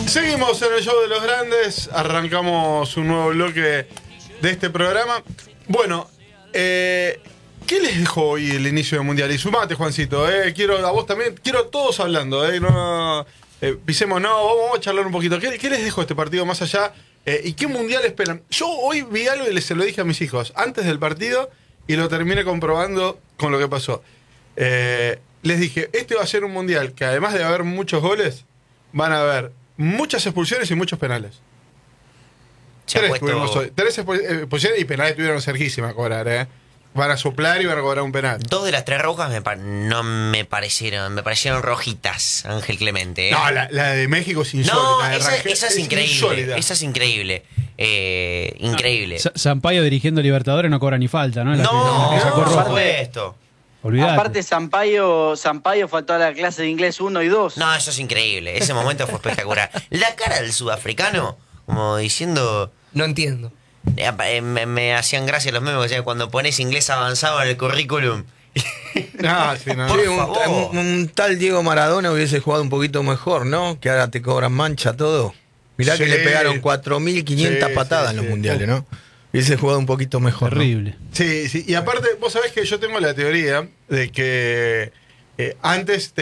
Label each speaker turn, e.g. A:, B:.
A: Seguimos en el show de los grandes. Arrancamos un nuevo bloque de este programa. Bueno, ¿qué les dejó hoy el inicio del Mundial? Y sumate, Juancito, quiero a vos también, quiero todos hablando, no pisemos, vamos a charlar un poquito. ¿Qué les dejó este partido más allá? ¿Y qué Mundial esperan? Yo hoy vi algo y se lo dije a mis hijos antes del partido y lo terminé comprobando con lo que pasó. Les dije, este va a ser un Mundial que además de haber muchos goles, van a haber muchas expulsiones y muchos penales. Tres expulsiones y penales tuvieron cerquísima a cobrar, Van a soplar y van a cobrar un penal.
B: 2 de las 3 rojas no me parecieron rojitas, Ángel Clemente.
A: No, la de México es insólita.
B: No, esa es increíble. Insólita. Esa es increíble. Increíble.
C: Sampaio dirigiendo Libertadores no cobra ni falta, ¿no?
B: Por supuesto.
C: Olvidate.
D: Aparte, Sampaio faltó a la clase de inglés 1 y 2.
B: No, eso es increíble. Ese momento fue espectacular. La cara del sudafricano, como diciendo...
E: No entiendo.
B: Me hacían gracia los memes, o sea, cuando pones inglés avanzado en el currículum.
A: No.
F: Un tal Diego Maradona hubiese jugado un poquito mejor, ¿no? Que ahora te cobran mancha todo. Mirá que le pegaron 4.500 patadas en los mundiales, ¿no? Hubiese jugado un poquito mejor.
C: Terrible.
F: ¿no?
A: Sí, y aparte, vos sabés que yo tengo la teoría de que antes